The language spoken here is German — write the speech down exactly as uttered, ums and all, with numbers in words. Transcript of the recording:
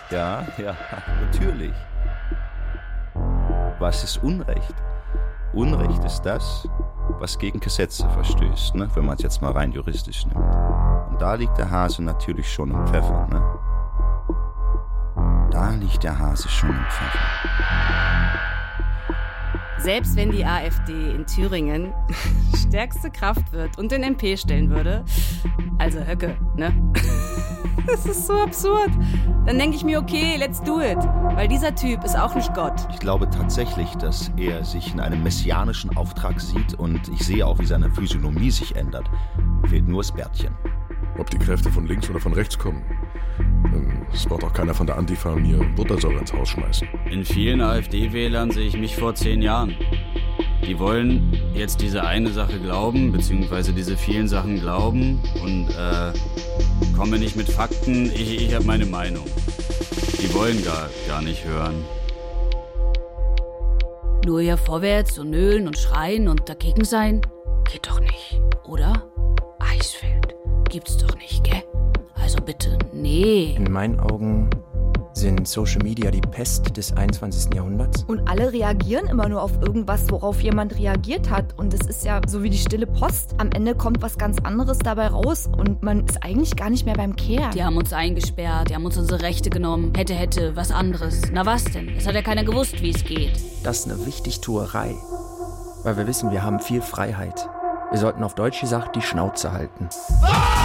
Ja, ja, natürlich. Was ist Unrecht? Unrecht ist das, was gegen Gesetze verstößt, ne? Wenn man es jetzt mal rein juristisch nimmt. Und da liegt der Hase natürlich schon im Pfeffer. Ne? Da liegt der Hase schon im Pfeffer. Selbst wenn die AfD in Thüringen stärkste Kraft wird und den M P stellen würde, also Höcke, ne? Das ist so absurd. Dann denke ich mir, okay, let's do it. Weil dieser Typ ist auch nicht Gott. Ich glaube tatsächlich, dass er sich in einem messianischen Auftrag sieht und ich sehe auch, wie seine Physiognomie sich ändert. Fehlt nur das Bärtchen. Ob die Kräfte von links oder von rechts kommen. Es braucht auch keiner von der Antifa mir Buttersäure ins Haus schmeißen. In vielen AfD-Wählern sehe ich mich vor zehn Jahren. Die wollen jetzt diese eine Sache glauben, beziehungsweise diese vielen Sachen glauben und äh, komme nicht mit Fakten, ich, ich habe meine Meinung. Die wollen gar, gar nicht hören. Nur hier vorwärts und nölen und schreien und dagegen sein? Geht doch nicht, oder? Eisfeld gibt's doch nicht, gell? Also bitte, nee. In meinen Augen sind Social Media die Pest des einundzwanzigsten Jahrhunderts. Und alle reagieren immer nur auf irgendwas, worauf jemand reagiert hat. Und es ist ja so wie die stille Post. Am Ende kommt was ganz anderes dabei raus und man ist eigentlich gar nicht mehr beim Kern. Die haben uns eingesperrt, die haben uns unsere Rechte genommen. Hätte, hätte, was anderes. Na was denn? Es hat ja keiner gewusst, wie es geht. Das ist eine Wichtigtuerei. Weil wir wissen, wir haben viel Freiheit. Wir sollten auf Deutsch gesagt die Schnauze halten.